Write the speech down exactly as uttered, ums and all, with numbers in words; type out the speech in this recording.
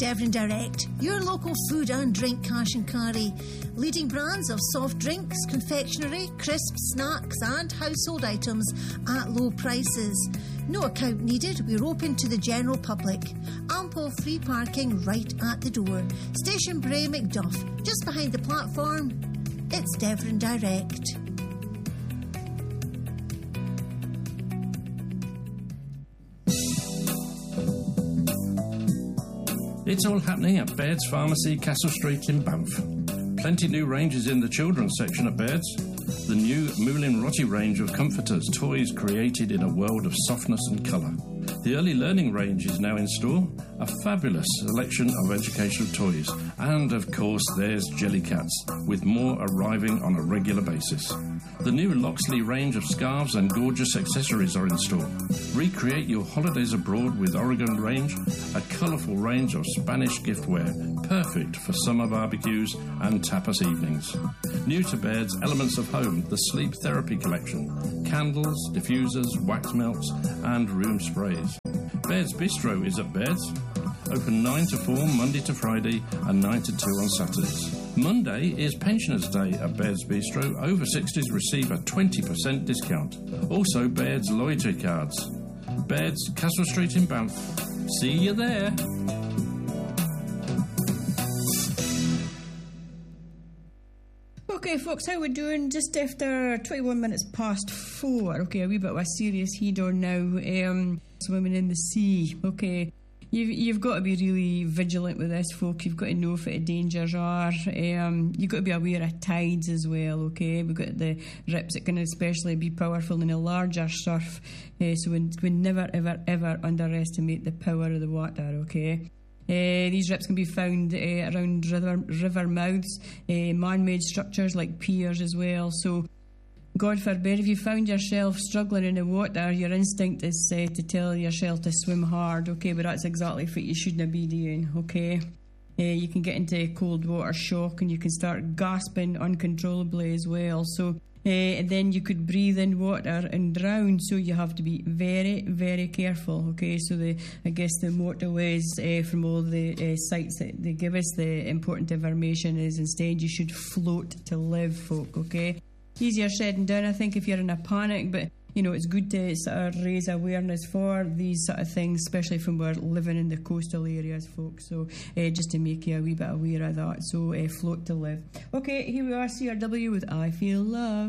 Devon Direct, your local food and drink cash and carry. Leading brands of soft drinks, confectionery, crisps, snacks and household items at low prices. No account needed, we're open to the general public. Ample free parking right at the door. Station Bray Macduff, just behind the platform. It's Devon Direct. It's all happening at Baird's Pharmacy, Castle Street in Banff. Plenty new ranges in the children's section at Baird's. The new Moulin Rotti range of comforters, toys created in a world of softness and colour. The early learning range is now in store, a fabulous selection of educational toys. And of course there's Jellycats, with more arriving on a regular basis. The new Loxley range of scarves and gorgeous accessories are in store. Recreate your holidays abroad with Oregon range, a colourful range of Spanish giftware, perfect for summer barbecues and tapas evenings. New to Baird's Elements of Home, the Sleep Therapy Collection, candles, diffusers, wax melts and room sprays. Baird's Bistro is at Baird's, open nine to four Monday to Friday and nine to two on Saturdays. Monday is Pensioners' Day at Baird's Bistro. Over sixties receive a twenty percent discount. Also Baird's loyalty cards. Baird's, Castle Street in Banff. See you there. Okay, folks, how we doing? Just after twenty-one minutes past four. Okay, a wee bit of a serious heat on now. Um, swimming in the sea. Okay, you've, you've got to be really vigilant with this, folk. You've got to know what the dangers are. Um, you've got to be aware of tides as well, okay? We've got the rips that can especially be powerful in a larger surf. Uh, so we, we never, ever, ever underestimate the power of the water, okay? Uh, these rips can be found uh, around river, river mouths, uh, man-made structures like piers as well. So, God forbid, if you found yourself struggling in the water, your instinct is uh, to tell yourself to swim hard, okay? But that's exactly what you shouldn't be doing, okay? Uh, you can get into cold water shock and you can start gasping uncontrollably as well. So, Uh, and then you could breathe in water and drown, so you have to be very, very careful, okay? So the I guess the motorways uh, from all the uh, sites that they give us, the important information is instead you should float to live, folk, okay? Easier said than done, I think, if you're in a panic, but you know, it's good to sort of raise awareness for these sort of things, especially from we're living in the coastal areas, folks. So uh, just to make you a wee bit aware of that. So uh, float to live. Okay, here we are, C R W with I Feel Love.